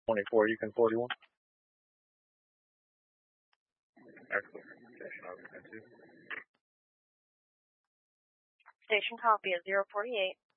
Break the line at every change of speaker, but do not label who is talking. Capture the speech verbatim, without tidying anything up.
twenty-four, you can forty-one. Excellent.
Station copy at zero forty-eight.